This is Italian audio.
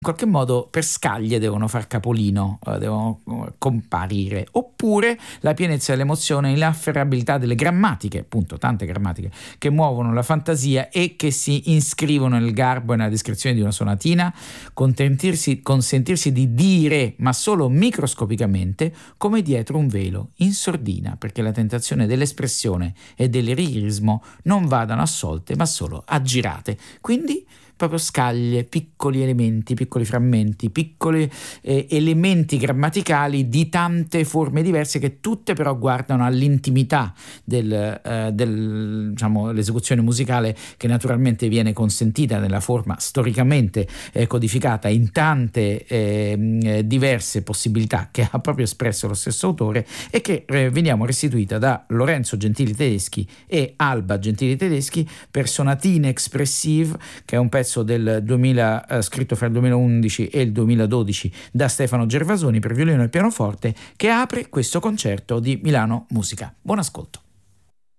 qualche modo per scaglie devono far capolino, devono comparire, oppure la pienezza dell'emozione e l'afferrabilità delle grammatiche, appunto tante grammatiche, che muovono la fantasia e che si iscrivono nel garbo e nella descrizione di una sonatina, consentirsi di dire, ma solo microscopicamente, come dietro un velo, in sordina, perché la tentazione dell'espressione e del lirismo non vadano assolte, ma solo aggirate. Quindi proprio scaglie, piccoli elementi, piccoli frammenti, piccoli elementi grammaticali di tante forme diverse che tutte però guardano all'intimità dell'esecuzione musicale, che naturalmente viene consentita nella forma storicamente codificata in tante diverse possibilità che ha proprio espresso lo stesso autore, e che veniamo restituita da Lorenzo Gentili Tedeschi e Alba Gentili Tedeschi per Sonatine Expressive, che è un pezzo del 2000 scritto fra il 2011 e il 2012 da Stefano Gervasoni per violino e pianoforte, che apre questo concerto di Milano Musica. Buon ascolto.